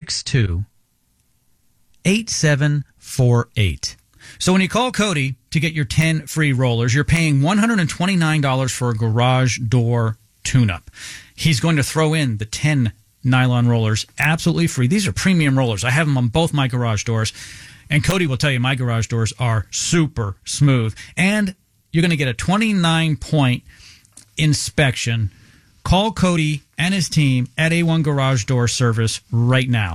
462-8748. So when you call Cody to get your 10 free rollers, you're paying $129 for a garage door tune-up. He's going to throw in the 10 nylon rollers absolutely free. These are premium rollers. I have them on both my garage doors. And Cody will tell you my garage doors are super smooth. And you're going to get a 29-point inspection. Call Cody and his team at A1 Garage Door Service right now.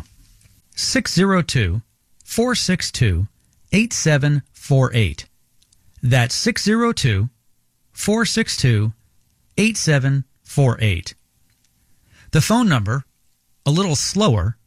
602-462-8748. That's 602-462-8748. The phone number, a little slower,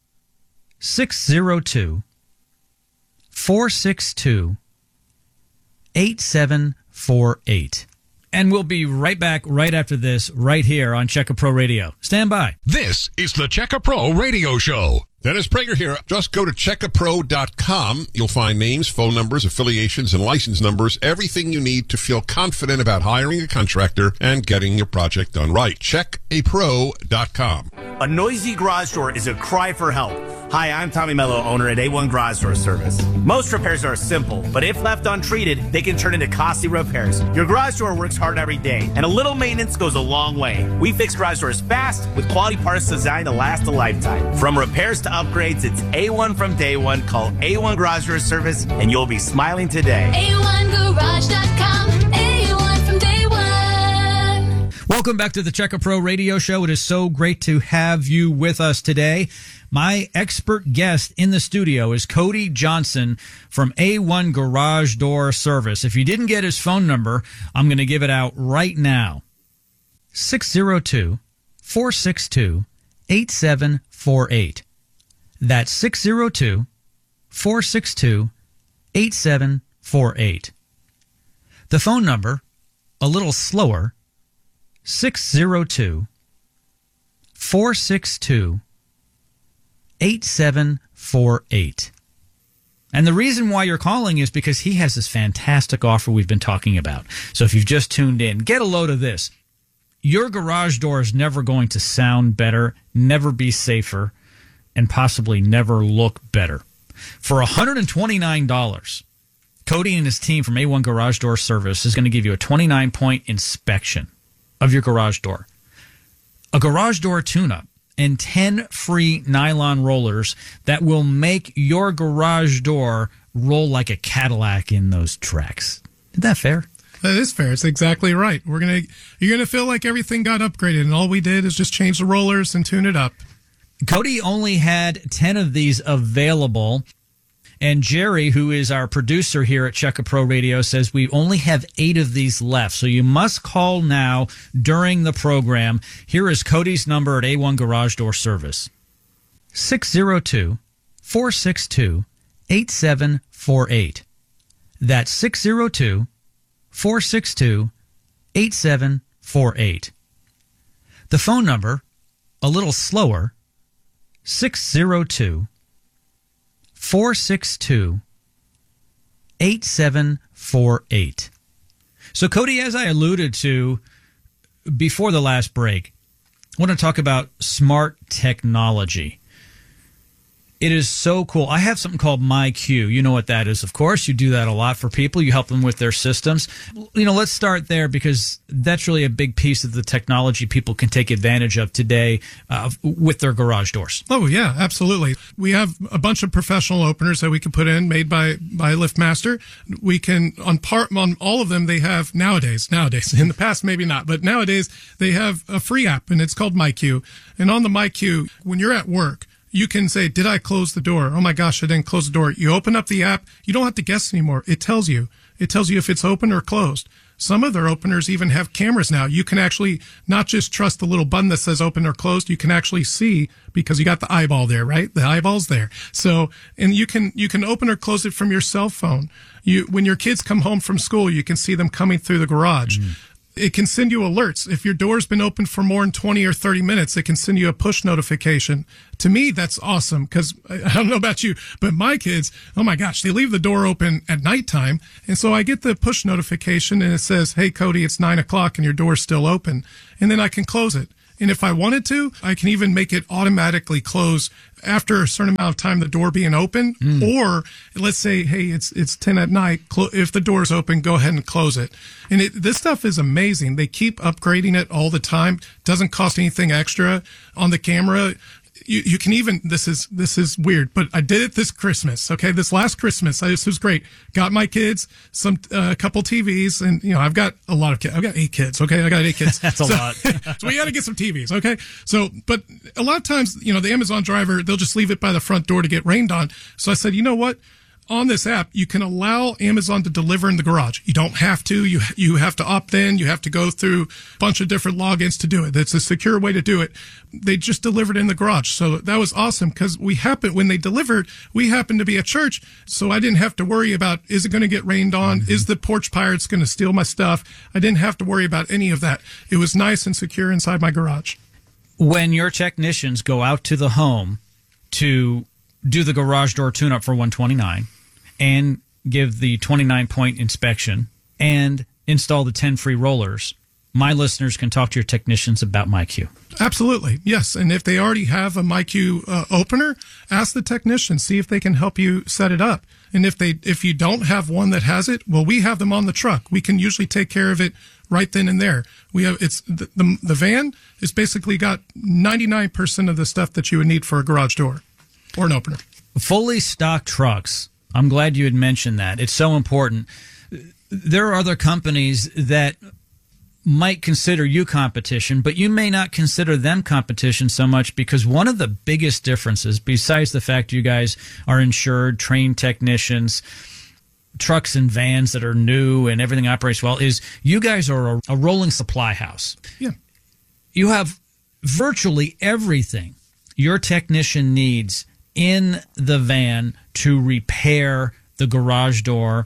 602-462-8748. And we'll be right back right after this, right here on Checker Pro Radio. Stand by. This is the Checker Pro Radio Show. Dennis Prager here. Just go to checkapro.com. You'll find names, phone numbers, affiliations, and license numbers, everything you need to feel confident about hiring a contractor and getting your project done right. Checkapro.com. A noisy garage door is a cry for help. Hi, I'm Tommy Mello, owner at A1 Garage Door Service. Most repairs are simple, but if left untreated, they can turn into costly repairs. Your garage door works hard every day, and a little maintenance goes a long way. We fix garage doors fast with quality parts designed to last a lifetime. From repairs to upgrades, it's A1 from day one. Call A1 Garage Door Service, and you'll be smiling today. A1Garage.com. A1 from day one. Welcome back to the Checker Pro Radio Show. It is so great to have you with us today. My expert guest in the studio is Cody Johnson from A1 Garage Door Service. If you didn't get his phone number, I'm going to give it out right now. 602-462-8748. That's 602-462-8748. The phone number, a little slower, 602-462-8748. And the reason why you're calling is because he has this fantastic offer we've been talking about. So if you've just tuned in, get a load of this. Your garage door is never going to sound better, never be safer, and possibly never look better. For $129, Cody and his team from A1 Garage Door Service is going to give you a 29-point inspection of your garage door, a garage door tune-up, and 10 free nylon rollers that will make your garage door roll like a Cadillac in those tracks. Isn't that fair? That is fair. It's exactly right. You're gonna feel like everything got upgraded, and all we did is just change the rollers and tune it up. Cody only had 10 of these available, and Jerry, who is our producer here at Checker Pro Radio, says we only have 8 of these left. So you must call now during the program. Here is Cody's number at A1 Garage Door Service. 602-462-8748. That's 602-462-8748. The phone number, a little slower, 602-462-8748. So, Cody, as I alluded to before the last break, I want to talk about smart technology. It is so cool. I have something called MyQ. You know what that is, of course. You do that a lot for people. You help them with their systems. You know, let's start there because that's really a big piece of the technology people can take advantage of today with their garage doors. Oh, yeah, absolutely. We have a bunch of professional openers that we can put in, made by LiftMaster. We can, on all of them, they have nowadays, in the past maybe not, but nowadays they have a free app, and it's called MyQ. And on the MyQ, when you're at work, you can say, did I close the door? Oh my gosh, I didn't close the door. You open up the app. You don't have to guess anymore. It tells you. It tells you if it's open or closed. Some of their openers even have cameras now. You can actually not just trust the little button that says open or closed. You can actually see because you got the eyeball there, right? The eyeball's there. So, and you can open or close it from your cell phone. When your kids come home from school, you can see them coming through the garage. It can send you alerts. If your door's been open for more than 20 or 30 minutes, it can send you a push notification. To me, that's awesome because I don't know about you, but my kids, oh my gosh, they leave the door open at nighttime. And so I get the push notification and it says, hey, Cody, it's 9 o'clock and your door's still open. And then I can close it. And if I wanted to, I can even make it automatically close after a certain amount of time, the door being open. Or let's say, hey, it's 10 at night. If the door's open, go ahead and close it. And this stuff is amazing. They keep upgrading it all the time. Doesn't cost anything extra on the camera. You can even, this is weird, but I did it this Christmas. Okay. This last Christmas, this was great. Got my kids a couple TVs, and, I've got a lot of kids. I've got 8 kids. Okay. I got 8 kids. That's a lot. So we got to get some TVs. Okay. So, but a lot of times, the Amazon driver, they'll just leave it by the front door to get rained on. So I said, you know what? On this app, you can allow Amazon to deliver in the garage. You don't have to. You have to opt in. You have to go through a bunch of different logins to do it. It's a secure way to do it. They just delivered in the garage. So that was awesome, because when they delivered, we happened to be at church. So I didn't have to worry about, is it going to get rained on? Is the porch pirates going to steal my stuff? I didn't have to worry about any of that. It was nice and secure inside my garage. When your technicians go out to the home to do the garage door tune-up for 129 and give the 29-point inspection and install the 10 free rollers, my listeners can talk to your technicians about MyQ. Absolutely. Yes. And if they already have a MyQ opener, ask the technician, see if they can help you set it up. And if you don't have one that has it, well, we have them on the truck. We can usually take care of it right then and there. The van is basically got 99% of the stuff that you would need for a garage door or an opener. Fully stocked trucks. I'm glad you had mentioned that. It's so important. There are other companies that might consider you competition, but you may not consider them competition so much, because one of the biggest differences, besides the fact you guys are insured, trained technicians, trucks and vans that are new and everything operates well, is you guys are a rolling supply house. Yeah. You have virtually everything your technician needs in the van to repair the garage door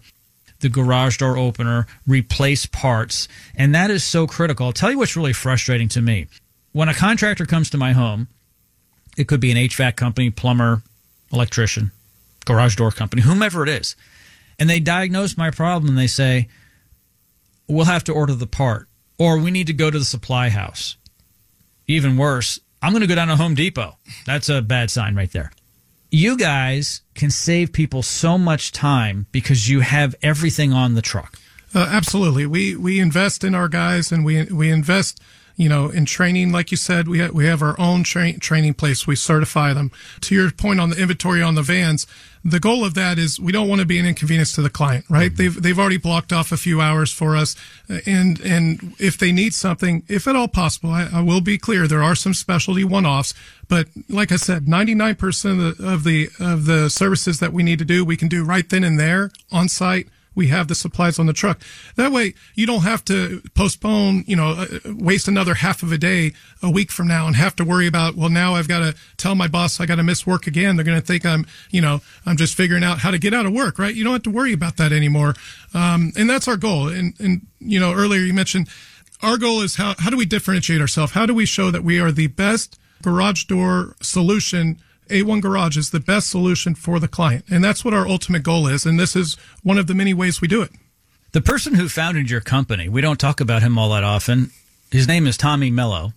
opener, replace parts, and that is so critical. I'll tell you what's really frustrating to me. When a contractor comes to my home, it could be an HVAC company, plumber, electrician, garage door company, whomever it is, and they diagnose my problem and they say, we'll have to order the part, or we need to go to the supply house. Even worse, I'm going to go down to Home Depot. That's a bad sign right there. You guys can save people so much time because you have everything on the truck. Absolutely. We invest in our guys, and we invest, in training. Like you said, we have our own training place. We certify them. To your point on the inventory on the vans, the goal of that is we don't want to be an inconvenience to the client, right? Mm-hmm. They've already blocked off a few hours for us, and if they need something, if at all possible, I will be clear, there are some specialty one-offs, but like I said, 99% of the services that we need to do, we can do right then and there on site. We have the supplies on the truck. That way, you don't have to postpone, waste another half of a day a week from now and have to worry about, well, now I've got to tell my boss I got to miss work again. They're going to think I'm just figuring out how to get out of work, right? You don't have to worry about that anymore. And that's our goal. And earlier you mentioned our goal is how do we differentiate ourselves? How do we show that we are the best garage door solution? A1 Garage is the best solution for the client. And that's what our ultimate goal is. And this is one of the many ways we do it. The person who founded your company, we don't talk about him all that often. His name is Tommy Mello.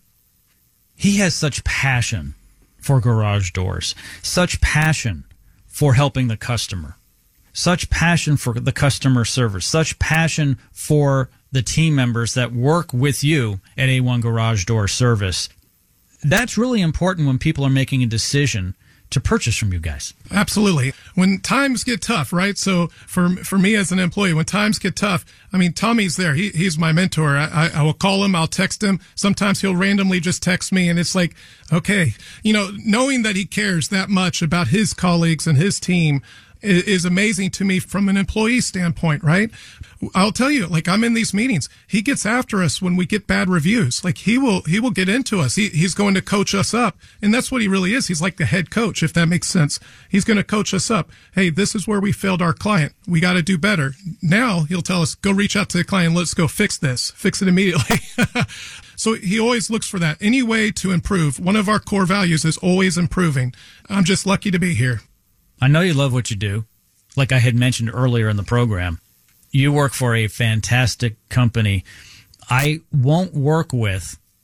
He has such passion for garage doors, such passion for helping the customer, such passion for the customer service, such passion for the team members that work with you at A1 Garage Door Service. That's really important when people are making a decision to purchase from you guys. Absolutely. When times get tough, right? So for me as an employee, when times get tough, Tommy's there. He's my mentor. I will call him. I'll text him. Sometimes he'll randomly just text me, and it's like, okay, knowing that he cares that much about his colleagues and his team is amazing to me from an employee standpoint, right? I'll tell you, I'm in these meetings, he gets after us when we get bad reviews. He will get into us. He's going to coach us up. And that's what he really is. He's like the head coach, if that makes sense. He's going to coach us up. Hey, this is where we failed our client. We got to do better. Now he'll tell us, go reach out to the client. Let's go fix this. Fix it immediately. So he always looks for that. Any way to improve. One of our core values is always improving. I'm just lucky to be here. I know you love what you do. Like I had mentioned earlier in the program, you work for a fantastic company. I won't work with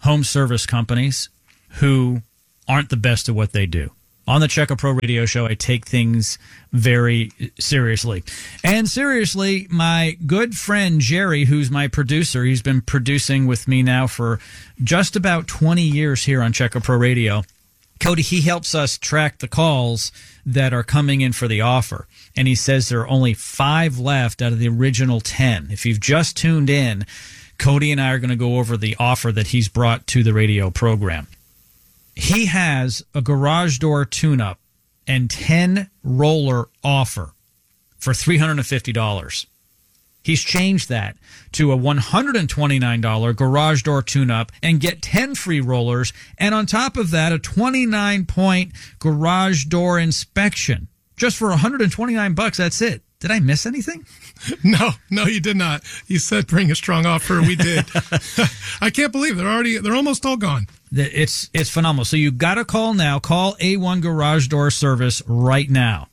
home service companies who aren't the best at what they do. On the Check A Pro Radio Show, I take things very seriously. And seriously, my good friend Jerry, who's my producer, he's been producing with me now for just about 20 years here on Check A Pro Radio. Cody, he helps us track the calls that are coming in for the offer. And he says there are only 5 left out of the original 10. If you've just tuned in, Cody and I are going to go over the offer that he's brought to the radio program. He has a garage door tune-up and 10 roller offer for $350. He's changed that to a $129 garage door tune-up and get 10 free rollers, and on top of that, a 29-point garage door inspection. Just for $129, that's it. Did I miss anything? No, you did not. You said bring a strong offer. We did. I can't believe they're almost all gone. It's phenomenal. So you got to call now. Call A1 Garage Door Service right now.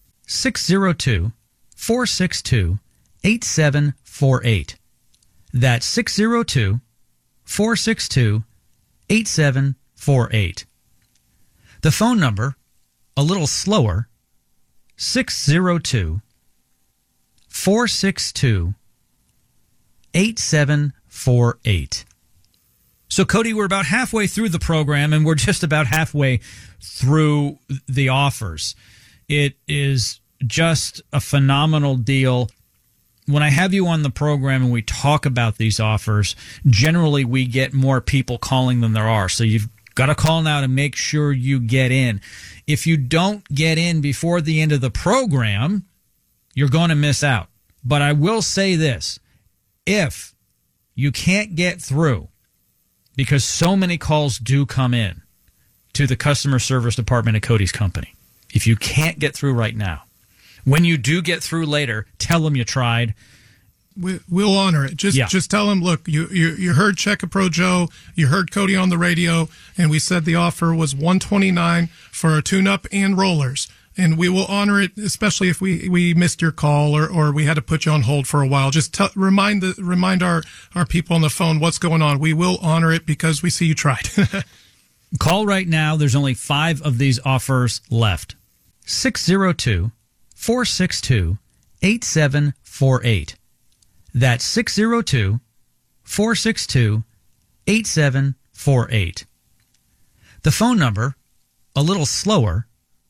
602-462-8748. That's 602-462-8748. The phone number, a little slower, 602-462-8748. So, Cody, we're about halfway through the program, and we're just about halfway through the offers. It is just a phenomenal deal. When I have you on the program and we talk about these offers, generally we get more people calling than there are. So you've got to call now to make sure you get in. If you don't get in before the end of the program, you're going to miss out. But I will say this. If you can't get through, because so many calls do come in to the customer service department at Cody's company, if you can't get through right now, when you do get through later, tell them you tried. We'll honor it. Just tell them, look, you heard Check A Pro Joe, you heard Cody on the radio, and we said the offer was $129 for a tune-up and rollers. And we will honor it, especially if we missed your call or we had to put you on hold for a while. Just remind our people on the phone what's going on. We will honor it because we see you tried. Call right now. There's only 5 of these offers left. 602-462-8748. That's 602-462-8748. The phone number, a little slower,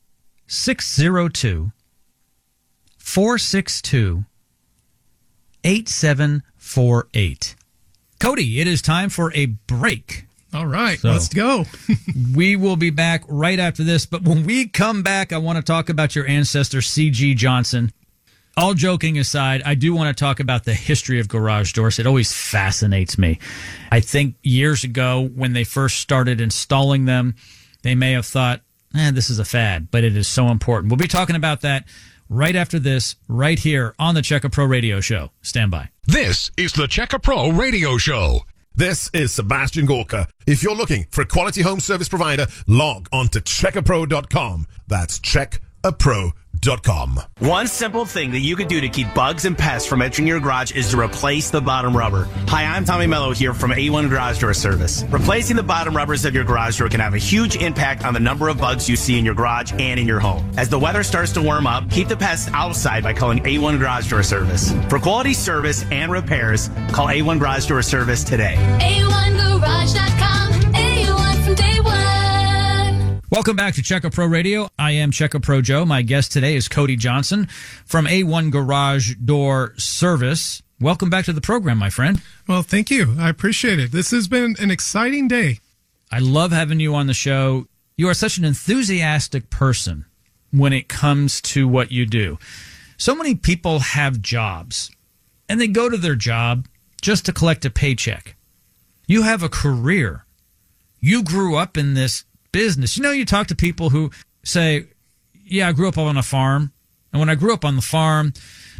602-462-8748. Cody, it is time for a break. All right, let's go. We will be back right after this, but when we come back, I want to talk about your ancestor, C.G. Johnson. All joking aside, I do want to talk about the history of garage doors. It always fascinates me. I think years ago, when they first started installing them, they may have thought, this is a fad, but it is so important. We'll be talking about that right after this, right here on the Check A Pro Radio Show. Stand by. This is the Check A Pro Radio Show. This is Sebastian Gorka. If you're looking for a quality home service provider, log on to checkapro.com. That's checkapro.com. One simple thing that you could do to keep bugs and pests from entering your garage is to replace the bottom rubber. Hi, I'm Tommy Mello here from A1 Garage Door Service. Replacing the bottom rubbers of your garage door can have a huge impact on the number of bugs you see in your garage and in your home. As the weather starts to warm up, keep the pests outside by calling A1 Garage Door Service. For quality service and repairs, call A1 Garage Door Service today. A1Garage.com. A1 from day one. Welcome back to Check A Pro Radio. I am Check A Pro Joe. My guest today is Cody Johnson from A1 Garage Door Service. Welcome back to the program, my friend. Well, thank you. I appreciate it. This has been an exciting day. I love having you on the show. You are such an enthusiastic person when it comes to what you do. So many people have jobs, and they go to their job just to collect a paycheck. You have a career. You grew up in this business. You know, you talk to people who say, yeah, I grew up on a farm. And when I grew up on the farm,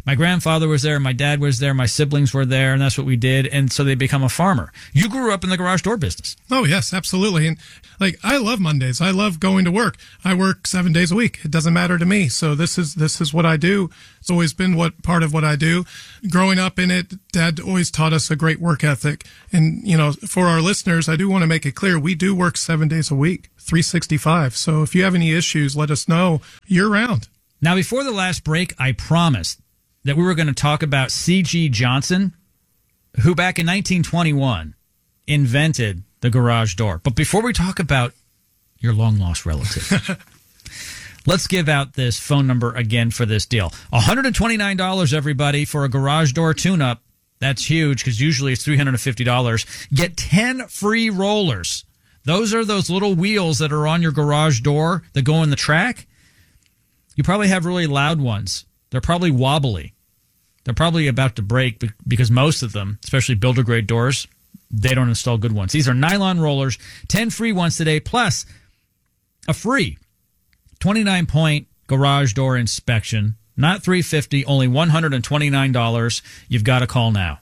My grandfather was there, my dad was there, my siblings were there, and that's what we did. And so they become a farmer. You grew up in the garage door business. Oh, yes, absolutely. And like, I love Mondays. I love going to work. I work 7 days a week. It doesn't matter to me. So this is what I do. It's always been part of what I do. Growing up in it, Dad always taught us a great work ethic. And, for our listeners, I do want to make it clear, we do work 7 days a week, 365. So if you have any issues, let us know year round. Now, before the last break, I promised that we were going to talk about C.G. Johnson, who back in 1921 invented the garage door. But before we talk about your long-lost relative, let's give out this phone number again for this deal. $129, everybody, for a garage door tune-up. That's huge because usually it's $350. Get 10 free rollers. Those are those little wheels that are on your garage door that go in the track. You probably have really loud ones. They're probably wobbly. They're probably about to break because most of them, especially builder-grade doors, they don't install good ones. These are nylon rollers, 10 free ones today, plus a free 29-point garage door inspection. Not $350, only $129. You've got to call now.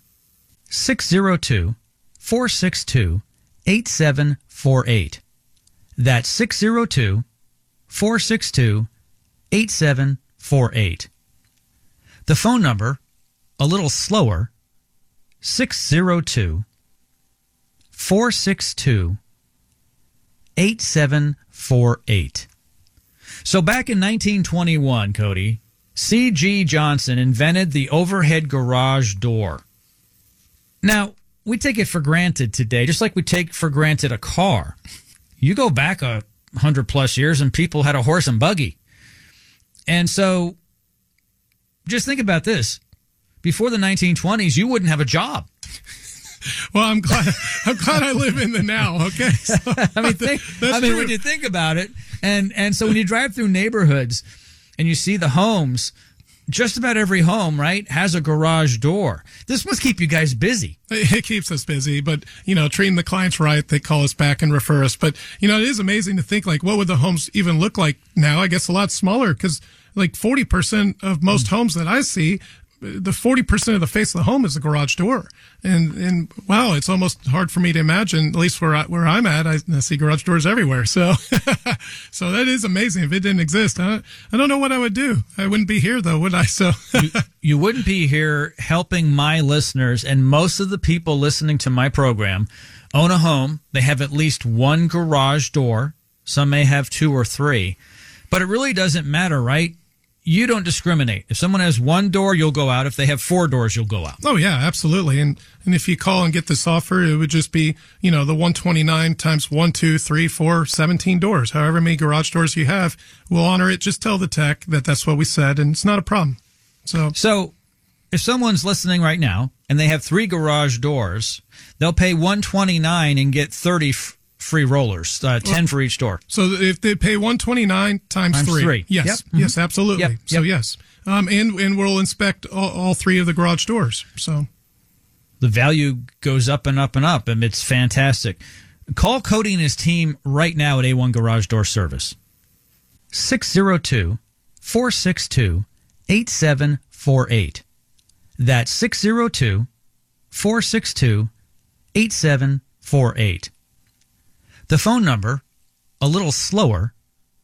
602-462-8748. That's 602-462-8748. The phone number, a little slower, 602-462-8748. So back in 1921, Cody, C.G. Johnson invented the overhead garage door. Now, we take it for granted today, just like we take for granted a car. You go back 100-plus years and people had a horse and buggy. And so just think about this. Before the 1920s, you wouldn't have a job. Well, I'm glad I live in the now. Okay. So, when you think about it, and so when you drive through neighborhoods and you see the homes, just about every home, right, has a garage door. This must keep you guys busy. It keeps us busy, but, treating the clients right, they call us back and refer us. But, it is amazing to think, like, what would the homes even look like now? I guess a lot smaller because, like, 40% of most homes that I see, the 40% of the face of the home is the garage door. And wow, it's almost hard for me to imagine, at least where I'm at, I see garage doors everywhere. So, so that is amazing. If it didn't exist, I don't know what I would do. I wouldn't be here though, would I? So you wouldn't be here helping my listeners, and most of the people listening to my program own a home. They have at least one garage door. Some may have 2 or 3, but it really doesn't matter, right? You don't discriminate. If someone has one door, you'll go out. If they have 4 doors, you'll go out. Oh, yeah, absolutely. And if you call and get this offer, it would just be, the 129 times 1, 2, 3, 4, 17 doors. However many garage doors you have, we'll honor it. Just tell the tech that that's what we said, and it's not a problem. So if someone's listening right now and they have 3 garage doors, they'll pay $129 and get 30 free rollers, 10 for each door. So if they pay $129 times 3. Yes. Yep. Yes, absolutely. Yep. So yes. And we'll inspect all 3 of the garage doors. So the value goes up and up and up, and it's fantastic. Call Cody and his team right now at A1 Garage Door Service. 602-462-8748. That's 602-462-8748. The phone number, a little slower,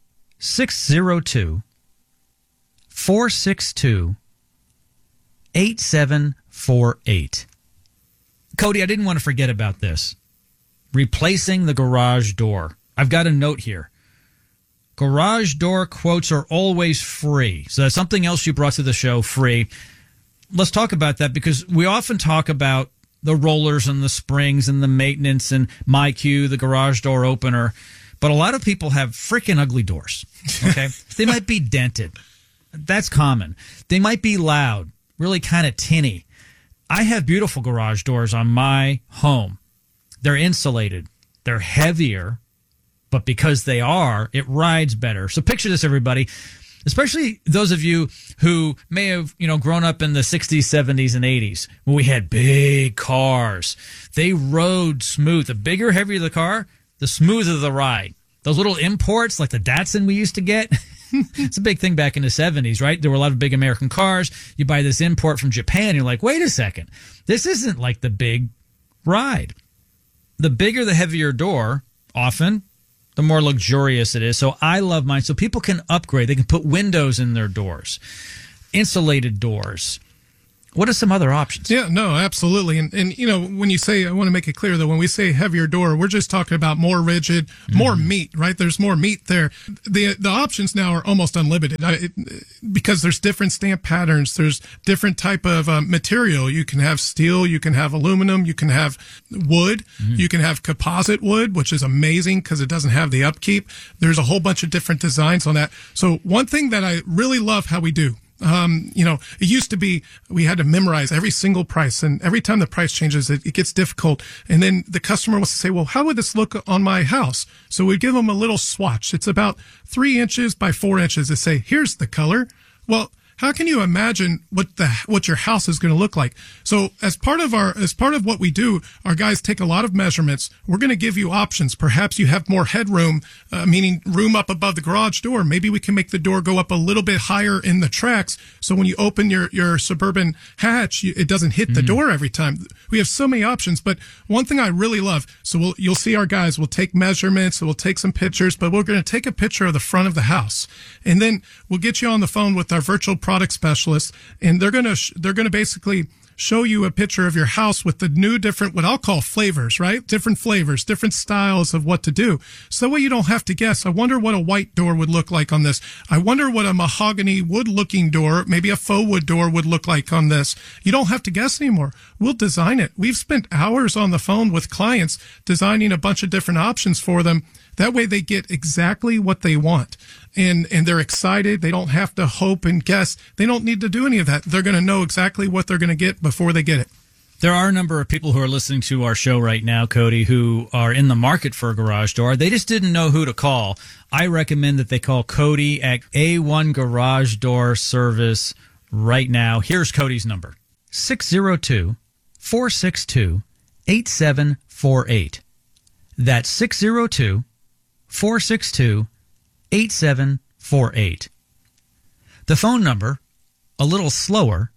602-462-8748. Cody, I didn't want to forget about this. Replacing the garage door. I've got a note here. Garage door quotes are always free. So that's something else you brought to the show, free. Let's talk about that because we often talk about the rollers and the springs and the maintenance and MyQ, the garage door opener. But a lot of people have freaking ugly doors, okay? They might be dented. That's common. They might be loud, really kind of tinny. I have beautiful garage doors on my home. They're insulated. They're heavier, but because they are, it rides better. So picture this, everybody. Especially those of you who may have, grown up in the 60s, 70s, and 80s when we had big cars. They rode smooth. The bigger, heavier the car, the smoother the ride. Those little imports like the Datsun we used to get. It's a big thing back in the 70s, right? There were a lot of big American cars. You buy this import from Japan, you're like, wait a second. This isn't like the big ride. The bigger, the heavier door, often, the more luxurious it is. So I love mine. So people can upgrade. They can put windows in their doors, insulated doors. What are some other options? Yeah, no, absolutely. And you know, when you say, I want to make it clear that when we say heavier door, we're just talking about more rigid, more meat, right? There's more meat there. The options now are almost unlimited because there's different stamp patterns. There's different type of material. You can have steel, you can have aluminum, you can have wood, you can have composite wood, which is amazing because it doesn't have the upkeep. There's a whole bunch of different designs on that. So one thing that I really love how we do, you know, it used to be we had to memorize every single price, and every time the price changes, it gets difficult. And then the customer wants to say, well, how would this look on my house? So we'd give them a little swatch. It's about 3 inches by 4 inches to say, here's the color. Well, how can you imagine what your house is going to look like? So as part of what we do, our guys take a lot of measurements. We're going to give you options. Perhaps you have more headroom, meaning room up above the garage door. Maybe we can make the door go up a little bit higher in the tracks. So when you open your Suburban hatch, it doesn't hit the door every time. We have so many options, but one thing I really love, so you'll see our guys, we'll take measurements, we'll take some pictures, but we're going to take a picture of the front of the house. And then we'll get you on the phone with our virtual product specialist, and they're going to basically show you a picture of your house with the new different, what I'll call flavors, right? Different flavors, different styles of what to do. So that way you don't have to guess. I wonder what a white door would look like on this. I wonder what a mahogany wood looking door, maybe a faux wood door would look like on this. You don't have to guess anymore. We'll design it. We've spent hours on the phone with clients designing a bunch of different options for them. That way they get exactly what they want. And they're excited. They don't have to hope and guess. They don't need to do any of that. They're going to know exactly what they're going to get before they get it. There are a number of people who are listening to our show right now, Cody, who are in the market for a garage door. They just didn't know who to call. I recommend that they call Cody at A1 Garage Door Service right now. Here's Cody's number, 602-462-8748. That's 602-462-8748. The phone number, a little slower,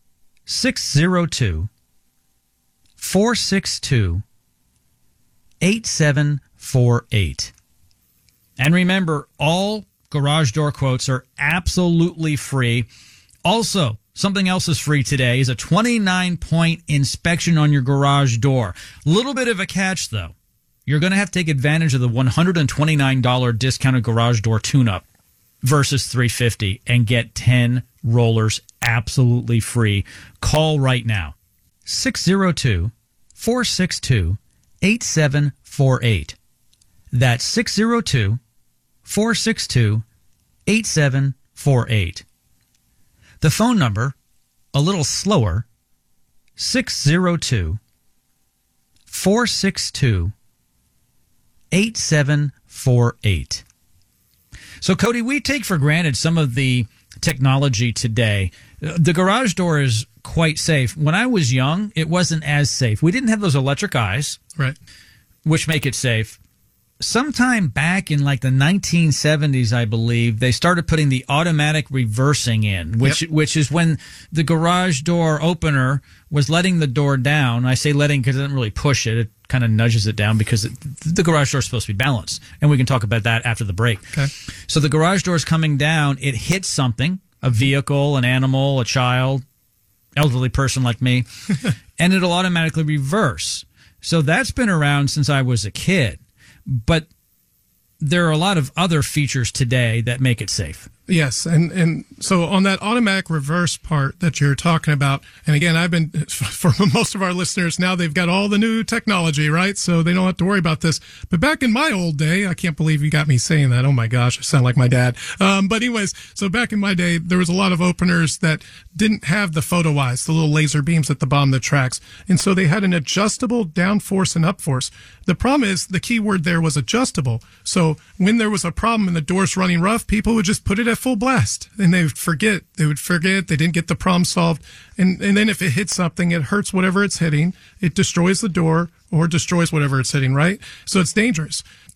602-462-8748. And remember, all garage door quotes are absolutely free. Also, something else is free today is a 29-point inspection on your garage door. Little bit of a catch, though. You're going to have to take advantage of the $129 discounted garage door tune-up versus $350 and get 10 rollers absolutely free. Call right now. 602-462-8748. That's 602-462-8748. The phone number, a little slower, 602-462-8748. So, Cody, we take for granted some of the technology today. The garage door is quite safe. When I was young, it wasn't as safe. We didn't have those electric eyes, Right. which make it safe. Sometime back in like the 1970s, I believe, they started putting the automatic reversing in, which is when the garage door opener was letting the door down. I say letting because it doesn't really push it. It kind of nudges it down because the garage door is supposed to be balanced. And we can talk about that after the break. Okay. So the garage door is coming down. It hits something, a vehicle, an animal, a child, elderly person like me, and it'll automatically reverse. So that's been around since I was a kid. But there are a lot of other features today that make it safe. Yes, and so on that automatic reverse part that you're talking about, and again, I've been, for most of our listeners now, they've got all the new technology, right? So they don't have to worry about this. But back in my old day, I can't believe you got me saying that. Oh my gosh, I sound like my dad. But anyways, so back in my day, there was a lot of openers that didn't have the photo eyes, the little laser beams at the bottom of the tracks. And so they had an adjustable downforce and upforce. The problem is the key word there was adjustable. So when there was a problem and the door's running rough, people would just put it at full blast and they would forget. They didn't get the problem solved. And then if it hits something, it hurts whatever it's hitting. It destroys the door or destroys whatever it's hitting, right? So it's dangerous.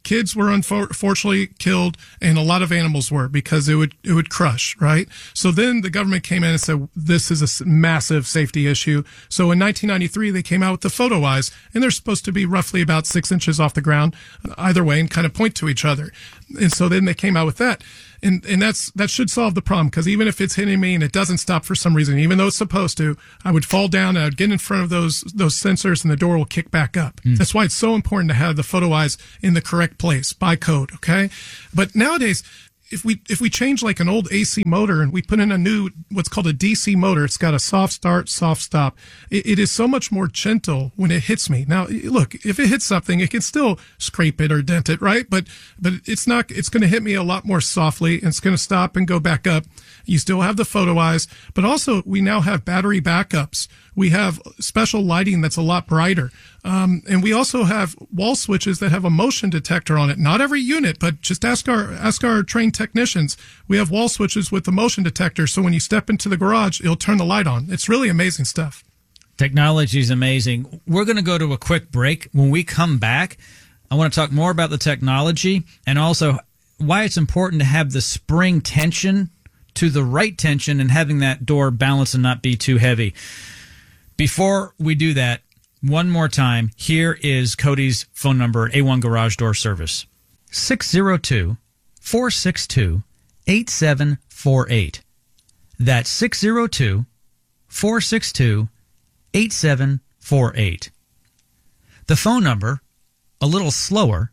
kids were unfortunately killed, and a lot of animals were, because it would crush, right? So then the government came in and said, this is a massive safety issue. So in 1993, they came out with the photo eyes, and they're supposed to be roughly about 6 inches off the ground either way and kind of point to each other. And so then they came out with that. And that should solve the problem, because even if it's hitting me and it doesn't stop for some reason, even though it's supposed to, I would fall down and I would get in front of those sensors and the door will kick back up. That's why it's so important to have the photo eyes in the correct place by code. Okay. But nowadays, if we change like an old AC motor and we put in a new, what's called a DC motor, it's got a soft start, soft stop. It is so much more gentle when it hits me. Now, look, if it hits something, it can still scrape it or dent it, right? But it's going to hit me a lot more softly, and it's going to stop and go back up. You still have the photo eyes, but also we now have battery backups. We have special lighting that's a lot brighter. And we also have wall switches that have a motion detector on it. Not every unit, but just ask our trained technicians. We have wall switches with the motion detector, so when you step into the garage, it'll turn the light on. It's really amazing stuff. Technology is amazing. We're going to go to a quick break. When we come back, I want to talk more about the technology and also why it's important to have the spring tension to the right tension and having that door balance and not be too heavy. Before we do that, one more time, here is Cody's phone number at A1 Garage Door Service. 602-462-8748. That's 602-462-8748. The phone number, a little slower,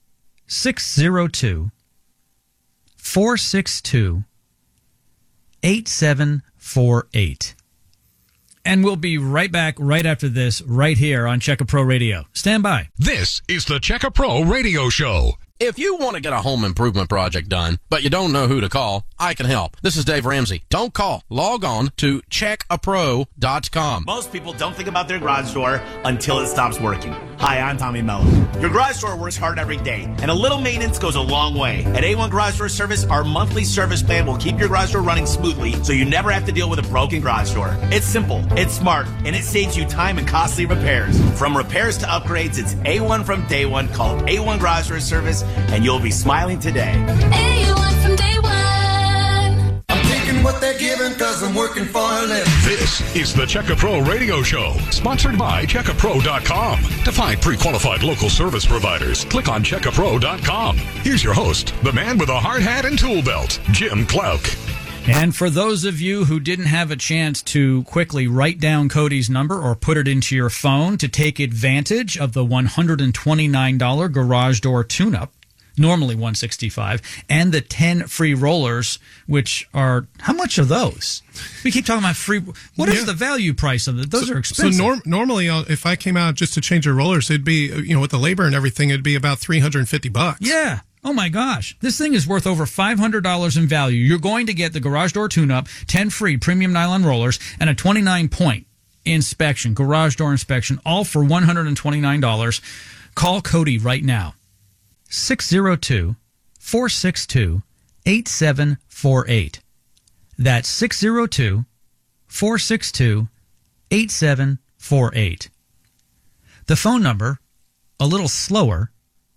602-462-8748. And we'll be right back right after this, right here on Check A Pro Radio. Stand by. This is the Check A Pro Radio Show. If you want to get a home improvement project done, but you don't know who to call, I can help. This is Dave Ramsey. Don't call. Log on to checkapro.com. Most people don't think about their garage door until it stops working. Hi, I'm Tommy Mello. Your garage door works hard every day, and a little maintenance goes a long way. At A1 Garage Door Service, our monthly service plan will keep your garage door running smoothly, so you never have to deal with a broken garage door. It's simple, it's smart, and it saves you time and costly repairs. From repairs to upgrades, it's A1 from day one. Call A1 Garage Door Service, and you'll be smiling today. A1 from day one. I'm taking what they're giving because I'm working for a living. This is the Check A Pro Radio Show, sponsored by checkapro.com. To find pre-qualified local service providers, click on checkapro.com. Here's your host, the man with a hard hat and tool belt, Jim Clouk. And for those of you who didn't have a chance to quickly write down Cody's number or put it into your phone to take advantage of the $129 garage door tune-up, normally $165, and the 10 free rollers, which are, how much are those? We keep talking about free. What is the value price of it? Those are expensive. So normally, if I came out just to change your rollers, it'd be, with the labor and everything, it'd be about $350. Yeah. Oh my gosh. This thing is worth over $500 in value. You're going to get the garage door tune-up, 10 free premium nylon rollers, and a 29-point inspection, garage door inspection, all for $129. Call Cody right now. 602-462-8748. That's 602-462-8748. The phone number, a little slower,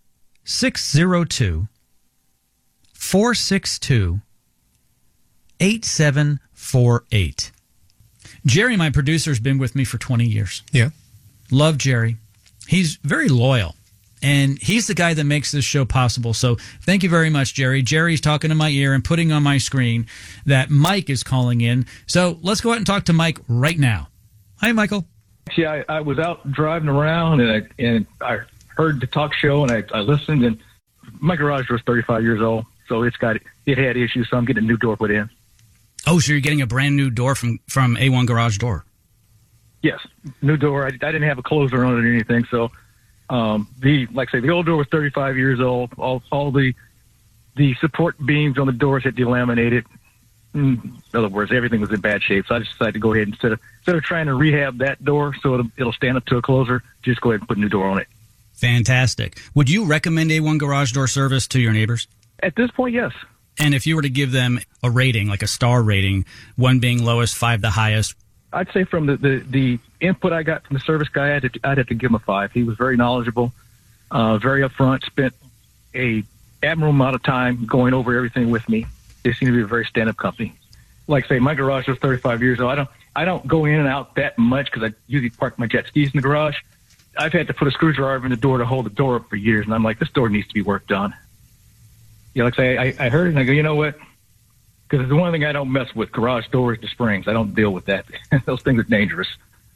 602-462-8748. Jerry, my producer, has been with me for 20 years. Yeah. Love Jerry. He's very loyal. And he's the guy that makes this show possible. So thank you very much, Jerry. Jerry's talking in my ear and putting on my screen that Mike is calling in. So let's go out and talk to Mike right now. Hi, Michael. Yeah, I was out driving around and I heard the talk show and I listened, and my garage door is 35 years old, so it had issues, so I'm getting a new door put in. Oh, so you're getting a brand new door from A1 Garage Door? Yes, new door. I didn't have a closer on it or anything, so the old door was 35 years old. All the support beams on the doors had delaminated. In other words, everything was in bad shape. So I just decided to go ahead instead of trying to rehab that door so it'll stand up to a closer, just go ahead and put a new door on it. Fantastic. Would you recommend A1 Garage Door Service to your neighbors? At this point, yes. And if you were to give them a rating, like a star rating, 1 being lowest, 5 the highest? I'd say from the input I got from the service guy, I'd have to give him a 5. He was very knowledgeable, very upfront, spent a admirable amount of time going over everything with me. They seem to be a very stand-up company. Like I say, my garage is 35 years old. I don't go in and out that much because I usually park my jet skis in the garage. I've had to put a screwdriver in the door to hold the door up for years, and I'm like, this door needs to be worked on. Like I say, I heard it, and I go, you know what? Because the one thing I don't mess with, garage doors, the springs. I don't deal with that. Those things are dangerous.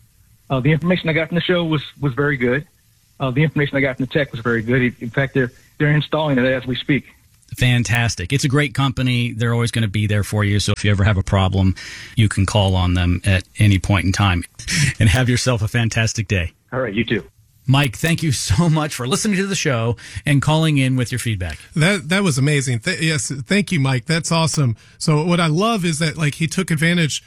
The information I got from the show was very good. The information I got from the tech was very good. In fact, they're installing it as we speak. Fantastic. It's a great company. They're always going to be there for you. So if you ever have a problem, you can call on them at any point in time. And have yourself a fantastic day. All right, you too. Mike, thank you so much for listening to the show and calling in with your feedback. That was amazing. Yes, thank you, Mike. That's awesome. So what I love is that like he took advantage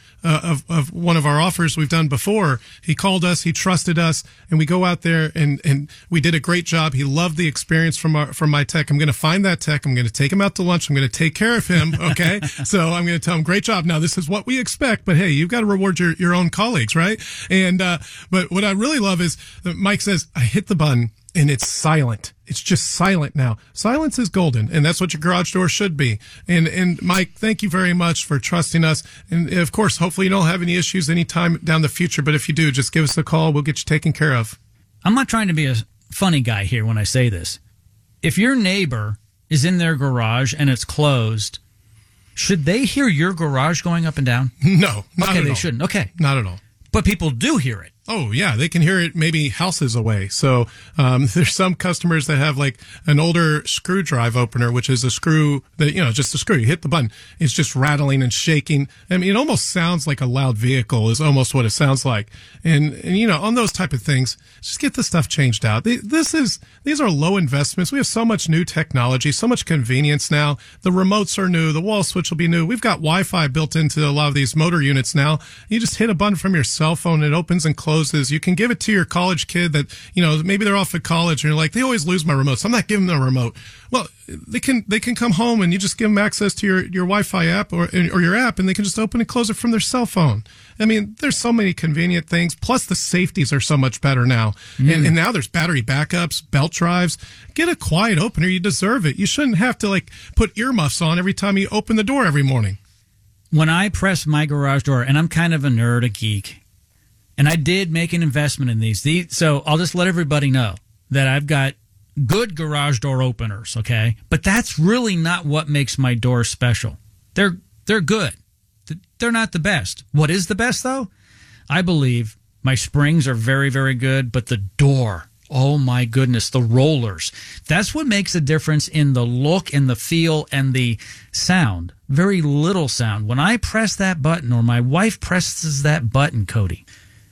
of one of our offers we've done before. He called us, he trusted us, and we go out there and we did a great job. He loved the experience from my tech. I'm going to find that tech. I'm going to take him out to lunch. I'm going to take care of him. Okay, so I'm going to tell him, great job. Now this is what we expect, but hey, you've got to reward your own colleagues, right? And but what I really love is that Mike says, I hit the button and it's silent. It's just silent now. Silence is golden, and that's what your garage door should be. And Mike, thank you very much for trusting us. And of course, hopefully you don't have any issues anytime down the future, but if you do, just give us a call. We'll get you taken care of. I'm not trying to be a funny guy here when I say this. If your neighbor is in their garage and it's closed, should they hear your garage going up and down? No, not okay, at they all. shouldn't. Okay. Not at all. But people do hear it. Oh, yeah. They can hear it maybe houses away. So there's some customers that have like an older screw drive opener, which is a screw that, just a screw. You hit the button. It's just rattling and shaking. I mean, it almost sounds like a loud vehicle is almost what it sounds like. And on those type of things, just get the stuff changed out. These are low investments. We have so much new technology, so much convenience now. The remotes are new. The wall switch will be new. We've got Wi-Fi built into a lot of these motor units now. You just hit a button from your cell phone. It opens and closes. You can give it to your college kid that, maybe they're off at college and you're like, they always lose my remote, so I'm not giving them a remote. Well, they can come home and you just give them access to your Wi-Fi app or your app, and they can just open and close it from their cell phone. I mean, there's so many convenient things. Plus the safeties are so much better now. And now there's battery backups, belt drives. Get a quiet opener. You deserve it. You shouldn't have to put earmuffs on every time you open the door every morning. When I press my garage door, and I'm kind of a nerd, a geek, and I did make an investment in these. So I'll just let everybody know that I've got good garage door openers, okay? But that's really not what makes my door special. They're good. They're not the best. What is the best, though? I believe my springs are very, very good, but the door, oh my goodness, the rollers. That's what makes a difference in the look and the feel and the sound. Very little sound. When I press that button, or my wife presses that button, Cody,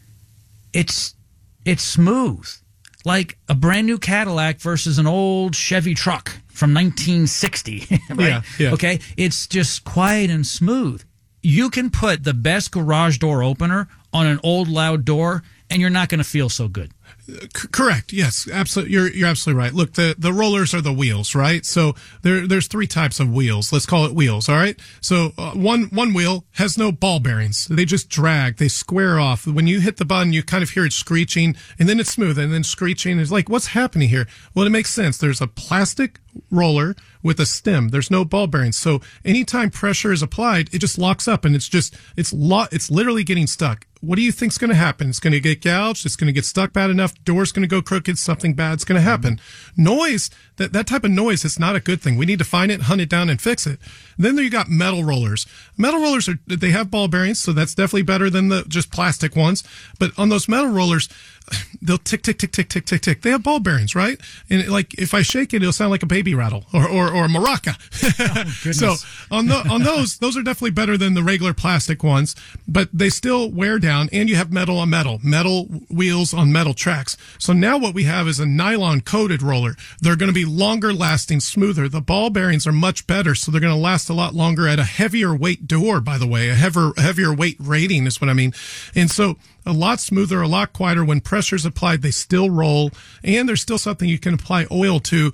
it's smooth, like a brand new Cadillac versus an old Chevy truck from 1960, right? Yeah. Okay, it's just quiet and smooth. You can put the best garage door opener on an old loud door, and you're not going to feel so good. Correct. Yes, absolutely. You're absolutely right. Look, the rollers are the wheels, right? So there's three types of wheels. Let's call it wheels. All right. So one wheel has no ball bearings. They just drag. They square off. When you hit the button, you kind of hear it screeching, and then it's smooth, and then screeching. It's like, what's happening here? Well, it makes sense. There's a plastic roller with a stem. There's no ball bearings. So anytime pressure is applied, it just locks up, and it's literally getting stuck. What do you think's going to happen? It's going to get gouged. It's going to get stuck bad enough. Door's going to go crooked. Something bad's going to happen. Noise, that type of noise is not a good thing. We need to find it, hunt it down, and fix it. Then you got metal rollers. Metal rollers they have ball bearings, so that's definitely better than the just plastic ones. But on those metal rollers, they'll tick, tick, tick, tick, tick, tick, tick. They have ball bearings, right? And if I shake it, it'll sound like a baby rattle or a maraca. Oh, so on those are definitely better than the regular plastic ones, but they still wear down, and you have metal on metal wheels on metal tracks. So now what we have is a nylon coated roller. They're going to be longer lasting, smoother. The ball bearings are much better, so they're going to last a lot longer at a heavier weight door, by the way. A heavier weight rating is what I mean. And so a lot smoother, a lot quieter. When pressure's applied, they still roll, and there's still something you can apply oil to,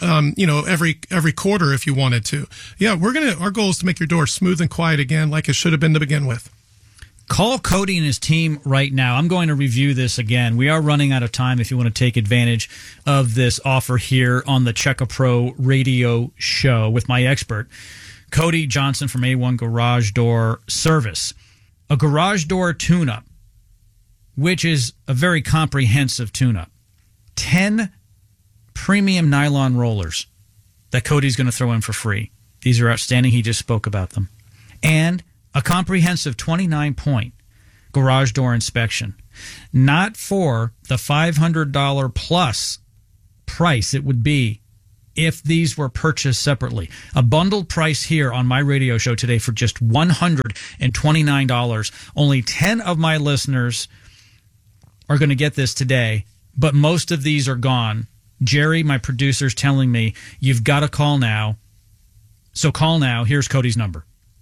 every quarter if you wanted to. Yeah, our goal is to make your door smooth and quiet again, like it should have been to begin with. Call Cody and his team right now. I'm going to review this again. We are running out of time if you want to take advantage of this offer here on the Checka Pro radio show with my expert, Cody Johnson from A1 Garage Door Service. A garage door tune-up, which is a very comprehensive tune-up. 10 premium nylon rollers that Cody's going to throw in for free. These are outstanding. He just spoke about them. And a comprehensive 29-point garage door inspection. Not for the $500 plus price it would be if these were purchased separately. A bundled price here on my radio show today for just $129. Only 10 of my listeners are going to get this today, but most of these are gone. Jerry, my producer's telling me, you've got to call now. So call now. Here's Cody's number.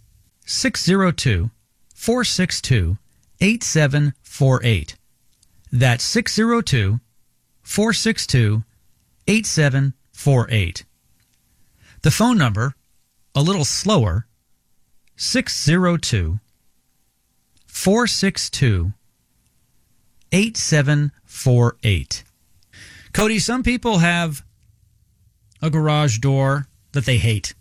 602-462-8748. That's 602-462-8748. The phone number, a little slower, 602-462-8748. Cody, some people have a garage door that they hate.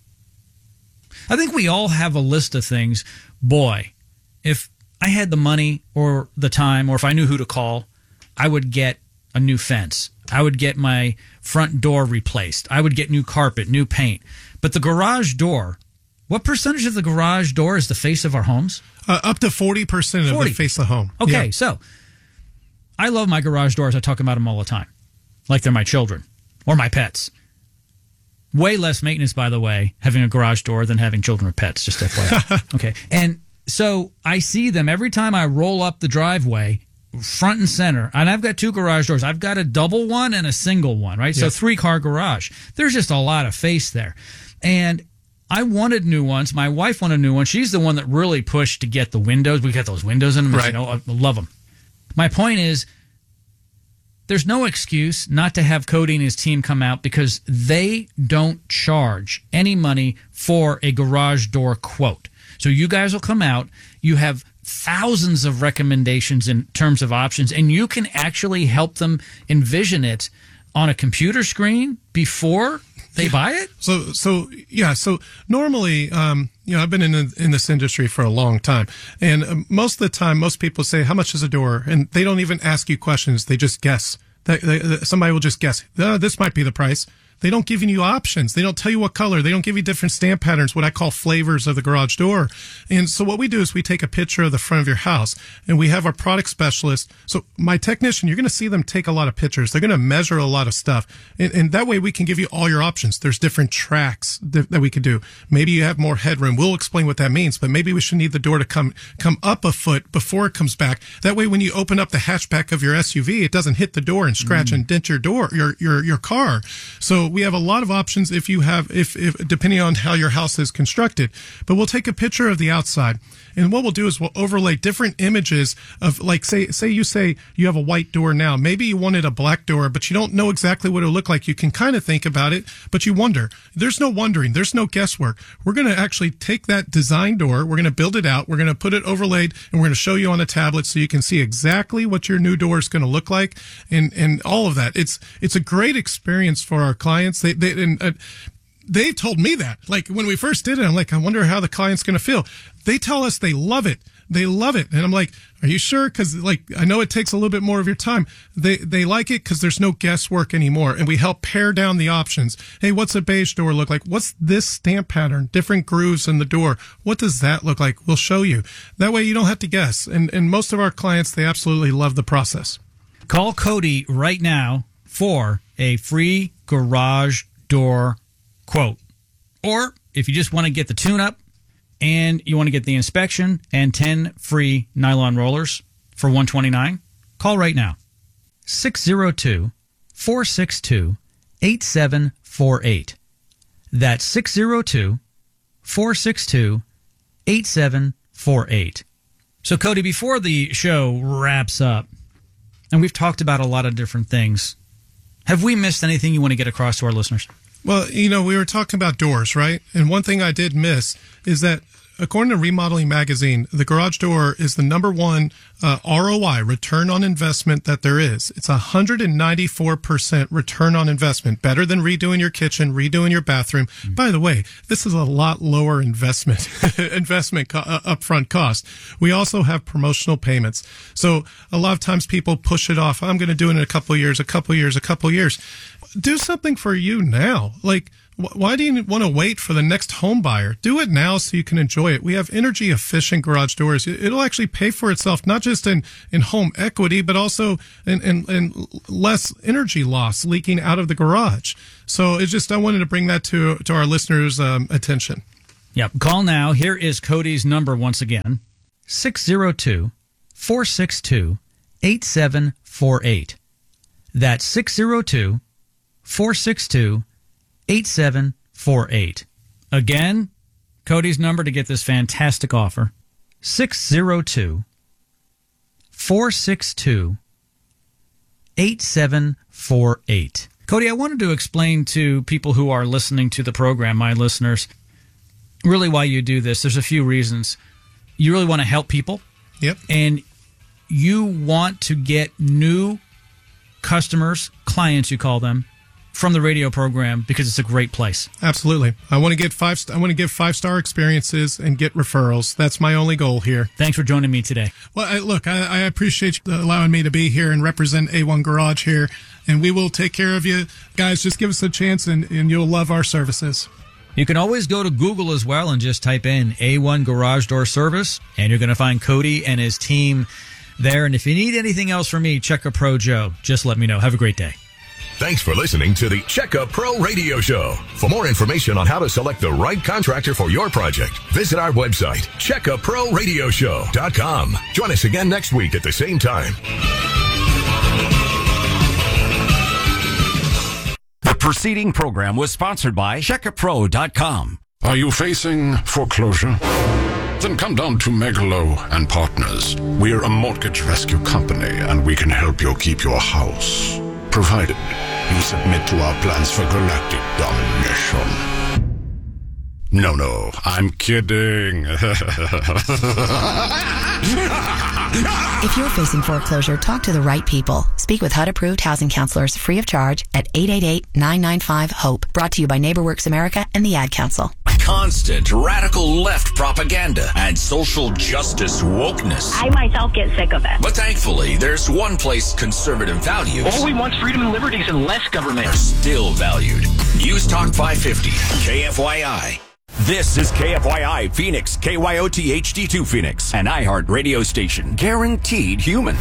I think we all have a list of things. Boy, if I had the money or the time, or if I knew who to call, I would get a new fence. I would get my front door replaced. I would get new carpet, new paint. But the garage door, what percentage of the garage door is the face of our homes? Up to 40% of the face of the home. Okay, Yeah. So I love my garage doors. I talk about them all the time, like they're my children or my pets. Way less maintenance, by the way, having a garage door than having children or pets, just FYI. Okay. And so I see them every time I roll up the driveway, front and center. And I've got two garage doors. I've got a double one and a single one, right? So 3-car garage. There's just a lot of face there. And I wanted new ones. My wife wanted new ones. She's the one that really pushed to get the windows. We got those windows in them. Right. You know, I love them. My point is, there's no excuse not to have Cody and his team come out because they don't charge any money for a garage door quote. So you guys will come out. You have thousands of recommendations in terms of options, and you can actually help them envision it on a computer screen before they buy it. So normally, I've been in this industry for a long time, and most of the time, most people say, "How much is a door?" and they don't even ask you questions; they just guess. Somebody will just guess. This might be the price. They don't give you options. They don't tell you what color. They don't give you different stamp patterns, what I call flavors of the garage door. And so what we do is we take a picture of the front of your house, and we have our product specialist. So my technician, you're going to see them take a lot of pictures. They're going to measure a lot of stuff. And that way we can give you all your options. There's different tracks that we could do. Maybe you have more headroom. We'll explain what that means, but maybe we should need the door to come up a foot before it comes back. That way when you open up the hatchback of your SUV, it doesn't hit the door and scratch and dent your door, your car. So we have a lot of options if depending on how your house is constructed. But we'll take a picture of the outside, and what we'll do is we'll overlay different images of, like, say you have a white door now. Maybe you wanted a black door, but you don't know exactly what it'll look like. You can kind of think about it, but you wonder. There's no wondering. There's no guesswork. We're going to actually take that design door. We're going to build it out. We're going to put it overlaid, and we're going to show you on a tablet so you can see exactly what your new door is going to look like, and all of that. It's a great experience for our clients. They told me that, like, when we first did it, I'm like, I wonder how the client's going to feel. They tell us they love it. They love it. And I'm like, are you sure? Because, like, I know it takes a little bit more of your time. They like it because there's no guesswork anymore. And we help pare down the options. Hey, what's a beige door look like? What's this stamp pattern? Different grooves in the door. What does that look like? We'll show you. That way you don't have to guess. And most of our clients, they absolutely love the process. Call Cody right now for a free garage door quote. Or if you just want to get the tune-up and you want to get the inspection and 10 free nylon rollers for $129, call right now. 602-462-8748. That's 602-462-8748. So, Cody, before the show wraps up, and we've talked about a lot of different things, have we missed anything you want to get across to our listeners? Well, we were talking about doors, right? And one thing I did miss is that according to Remodeling Magazine, the garage door is the number one ROI, return on investment, that there is. It's 194% return on investment, better than redoing your kitchen, redoing your bathroom. By the way, this is a lot lower investment upfront cost. We also have promotional payments. So a lot of times people push it off. I'm going to do it in a couple of years. Do something for you now. Like, why do you want to wait for the next home buyer? Do it now so you can enjoy it. We have energy efficient garage doors. It'll actually pay for itself, not just in home equity, but also in less energy loss leaking out of the garage. So it's just, I wanted to bring that to our listeners' attention. Yep. Call now. Here is Cody's number once again. 602-462-8748. That's 602-462-8748. Again, Cody's number to get this fantastic offer. 602-462-8748. Cody, I wanted to explain to people who are listening to the program, my listeners, really why you do this. There's a few reasons. You really want to help people. Yep. And you want to get new customers, clients you call them, from the radio program because it's a great place. Absolutely. I want to give 5-star experiences and get referrals. That's my only goal here. Thanks for joining me today. Well, I appreciate you allowing me to be here and represent A1 Garage here, and we will take care of you. Guys, just give us a chance and you'll love our services. You can always go to Google as well and just type in A1 Garage Door Service, and you're going to find Cody and his team there. And if you need anything else from me, Check a Pro Joe. Just let me know. Have a great day. Thanks for listening to the Checka Pro Radio Show. For more information on how to select the right contractor for your project, visit our website, CheckaProRadioShow.com. Join us again next week at the same time. The preceding program was sponsored by CheckaPro.com. Are you facing foreclosure? Then come down to Megalow and Partners. We're a mortgage rescue company, and we can help you keep your house, provided you submit to our plans for galactic domination. No, I'm kidding. If you're facing foreclosure, talk to the right people. Speak with HUD-approved housing counselors free of charge at 888-995-HOPE. Brought to you by NeighborWorks America and the Ad Council. Constant radical left propaganda and social justice wokeness. I myself get sick of it. But thankfully, there's one place conservative values. All we want is freedom and liberties and less government. Are still valued. News Talk 550, KFYI. This is KFYI Phoenix, KYOT HD2 Phoenix, an iHeart radio station, guaranteed human.